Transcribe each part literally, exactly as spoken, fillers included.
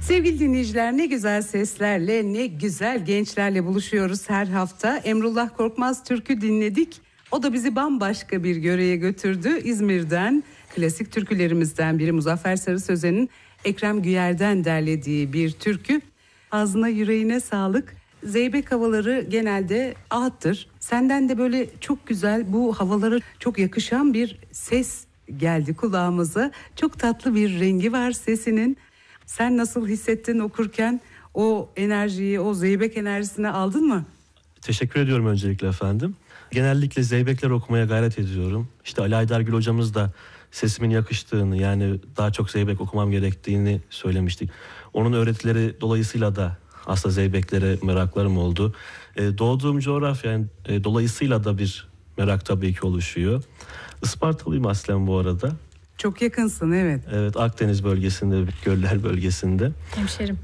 Sevgili dinleyiciler, ne güzel seslerle, ne güzel gençlerle buluşuyoruz her hafta. Emrullah Korkmaz türkü dinledik. O da bizi bambaşka bir yöreye götürdü. İzmir'den, klasik türkülerimizden biri Muzaffer Sarı Sözen'in Ekrem Güyer'den derlediği bir türkü. Ağzına yüreğine sağlık. Zeybek havaları genelde ağıttır. Senden de böyle çok güzel, bu havalara çok yakışan bir ses geldi kulağımıza. Çok tatlı bir rengi var sesinin. Sen nasıl hissettin okurken? O enerjiyi, o zeybek enerjisini aldın mı? Teşekkür ediyorum öncelikle efendim. Genellikle zeybekler okumaya gayret ediyorum. İşte Ali Aydargül hocamız da sesimin yakıştığını, yani daha çok zeybek okumam gerektiğini söylemiştik. Onun öğretileri dolayısıyla da aslında zeybeklere meraklarım oldu. Ee, doğduğum coğrafya yani, e, dolayısıyla da bir merak tabii ki oluşuyor. Ispartalıyım aslen bu arada. Çok yakınsın, evet. Evet, Akdeniz bölgesinde, Göller bölgesinde. Hemşerim.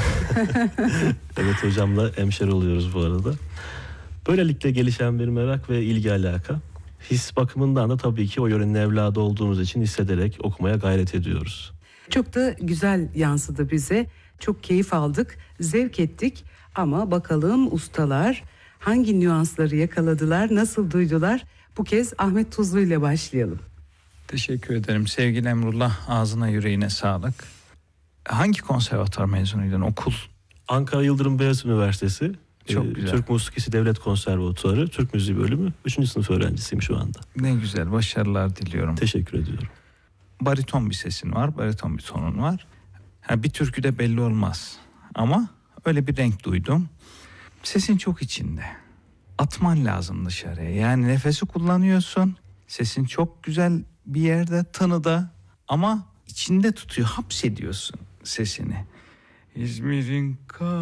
Evet, hocamla hemşeri oluyoruz bu arada. Böylelikle gelişen bir merak ve ilgi alaka. His bakımından da tabii ki o yörenin evladı olduğumuz için hissederek okumaya gayret ediyoruz. Çok da güzel yansıdı bize. Çok keyif aldık, zevk ettik. Ama bakalım ustalar hangi nüansları yakaladılar, nasıl duydular? Bu kez Ahmet Tuzlu ile başlayalım. Teşekkür ederim. Sevgili Emrullah, ağzına yüreğine sağlık. Hangi konservatuar mezunuydun, okul? Ankara Yıldırım Beyazıt Üniversitesi. Çok e, güzel. Türk Musikisi Devlet Konservatuarı, Türk Müziği bölümü. Üçüncü sınıf öğrencisiyim şu anda. Ne güzel, başarılar diliyorum. Teşekkür ediyorum. Bariton bir sesin var, bariton bir tonun var. Ha, bir türküde belli olmaz. Ama öyle bir renk duydum. Sesin çok içinde. Atman lazım dışarıya. Yani nefesi kullanıyorsun. Sesin çok güzel bir yerde, tınıda, ama içinde tutuyor, hapsediyorsun sesini. İzmir'in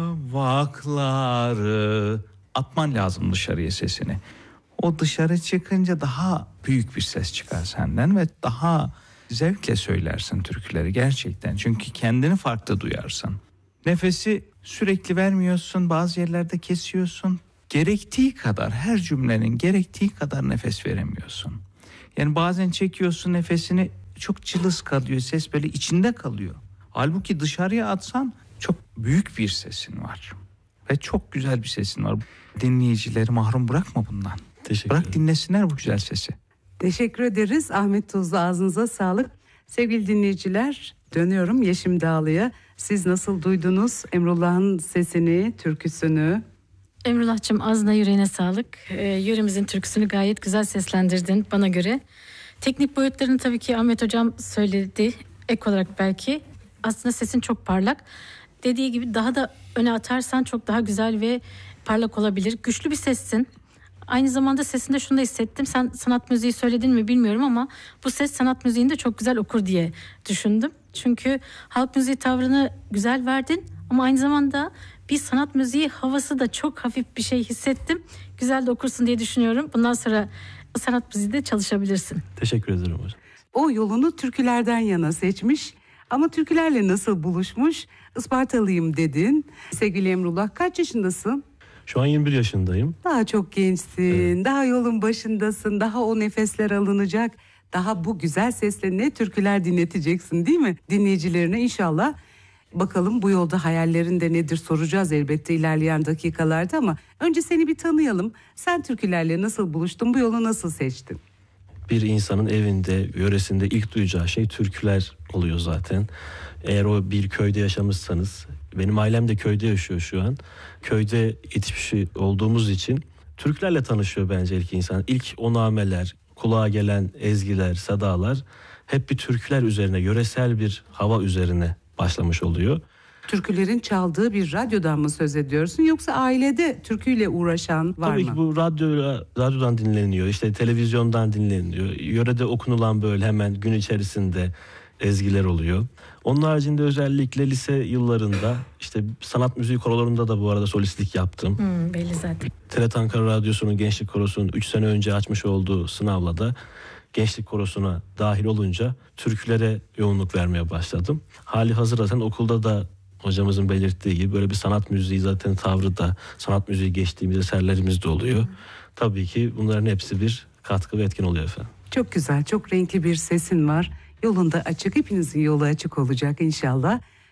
kavakları, atman lazım dışarıya sesini. O dışarı çıkınca daha büyük bir ses çıkar senden ve daha zevkle söylersin türküleri gerçekten. Çünkü kendini farklı duyarsın. Nefesi sürekli vermiyorsun, bazı yerlerde kesiyorsun. Gerektiği kadar, her cümlenin gerektiği kadar nefes veremiyorsun. Yani bazen çekiyorsun nefesini, çok cılız kalıyor, ses böyle içinde kalıyor. Halbuki dışarıya atsan çok büyük bir sesin var. Ve çok güzel bir sesin var. Dinleyicileri mahrum bırakma bundan. Teşekkür Bırak ederim. dinlesinler bu güzel sesi. Teşekkür ederiz Ahmet Tuzlu, ağzınıza sağlık. Sevgili dinleyiciler, dönüyorum Yeşim Dağlı'ya. Siz nasıl duydunuz Emrullah'ın sesini, türküsünü? Emrullah'cığım, ağzına yüreğine sağlık. Ee, yöremizin türküsünü gayet güzel seslendirdin bana göre. Teknik boyutlarını tabii ki Ahmet Hocam söyledi. Ek olarak belki. Aslında sesin çok parlak. Dediği gibi daha da öne atarsan çok daha güzel ve parlak olabilir. Güçlü bir sessin. Aynı zamanda sesinde şunu da hissettim. Sen sanat müziği söyledin mi bilmiyorum ama bu ses sanat müziğini de çok güzel okur diye düşündüm. Çünkü halk müziği tavrını güzel verdin ama aynı zamanda bir sanat müziği havası da çok hafif bir şey hissettim. Güzel de okursun diye düşünüyorum. Bundan sonra sanat müziği de çalışabilirsin. Teşekkür ederim hocam. O yolunu türkülerden yana seçmiş ama türkülerle nasıl buluşmuş? Ispartalıyım dedin. Sevgili Emrullah, kaç yaşındasın? Şu an yirmi bir yaşındayım. Daha çok gençsin, evet. Daha yolun başındasın, daha o nefesler alınacak, daha bu güzel sesle ne türküler dinleteceksin değil mi dinleyicilerine inşallah. Bakalım bu yolda hayallerin de nedir soracağız elbette ilerleyen dakikalarda ama önce seni bir tanıyalım. Sen türkülerle nasıl buluştun, bu yolu nasıl seçtin? Bir insanın evinde, yöresinde ilk duyacağı şey türküler oluyor zaten. Eğer o bir köyde yaşamışsanız, benim ailem de köyde yaşıyor şu an. Köyde yetişmiş olduğumuz için türkülerle tanışıyor bence ilk insan. İlk o nameler, kulağa gelen ezgiler, sadalar hep bir türküler üzerine, yöresel bir hava üzerine başlamış oluyor. Türkülerin çaldığı bir radyodan mı söz ediyorsun yoksa ailede türküyle uğraşan var Tabii mı? ki bu radyo, radyodan dinleniyor, işte televizyondan dinleniyor. Yörede okunulan böyle hemen gün içerisinde ezgiler oluyor. Onun haricinde özellikle lise yıllarında işte sanat müziği korolarında da bu arada solistlik yaptım. Hmm, belli zaten. T R T Ankara Radyosu'nun Gençlik Korosu'nun üç sene önce açmış olduğu sınavla da Gençlik Korosu'na dahil olunca türkülere yoğunluk vermeye başladım. Hali hazır zaten okulda da hocamızın belirttiği gibi böyle bir sanat müziği zaten tavrı da, sanat müziği geçtiğimiz eserlerimiz de oluyor. Hmm. Tabii ki bunların hepsi bir katkı ve etkin oluyor efendim. Çok güzel, çok renkli bir sesin var. Yolunda açık, hepinizin yolu açık olacak inşallah.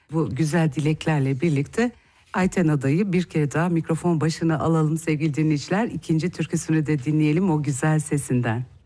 Bu güzel dileklerle birlikte Ayten Adayı bir kere daha mikrofon başına alalım sevgili dinleyiciler. İkinci türküsünü de dinleyelim o güzel sesinden.